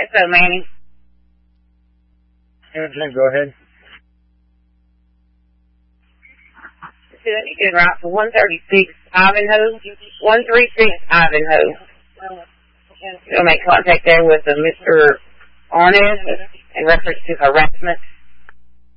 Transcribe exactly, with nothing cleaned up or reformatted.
guess so, Manny. Everything, go ahead. See, that you can write for one thirty-six Ivanhoe, one thirty-six Ivanhoe. You'll make contact there with uh, Mister Arnett in reference to harassment.